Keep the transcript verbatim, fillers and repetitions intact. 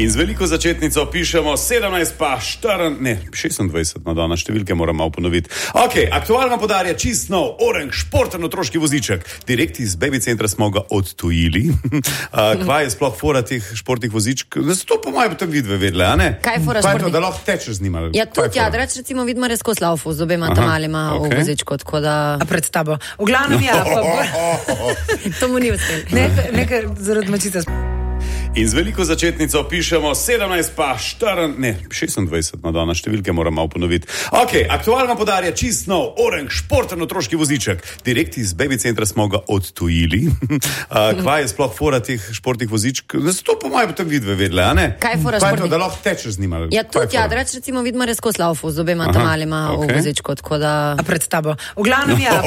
In z veliko začetnico pišemo sedemnajst pa štiri, ne, šestindvajset, Madonna, številke moram malo ponoviti. Ok, aktualno podarja čist nov, oranž, športen otroški voziček. Direkt iz Baby Centra smo ga odtujili. Kva je sploh fora teh športnih vozičk? Zato po mojem tam vidve vedle, a ne? Kaj je fora Kaj je športnih? to, da lahko tečeš z njima? Ja, tudi, ja, reč, recimo, vidimo res ko slaufu z obema tamalima v okej. vozičku, tako da... A pred tabo. V glavnem ja, pa To mu ni uspel. nekaj, nekaj zaradi mačice. In z veliko začetnico pišemo sedemnajst pa štiri, ne, šestindvajset, Madonna, številke moram malo ponoviti. Ok, aktualno podarja čist nov, oranž, športen otroški voziček. Direkt iz Baby Centra smo ga odtujili. Kva je sploh fora teh športnih vozičk? Zato po mojem tam vidve vedle, a ne? Kaj je fora Kaj je to, športnih? da lahko tečeš z njima? Ja, Kaj je tudi, ja, fora? reč, recimo, vidimo res ko slaufu z obema tamalima v okej. vozičku, tako da... A pred tabo. V glavnem ja,